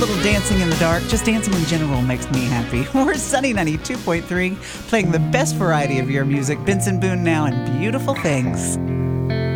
little dancing in the dark. Just dancing in general makes me happy. We're Sunny 92.3, playing the best variety of your music. Benson Boone now and Beautiful Things.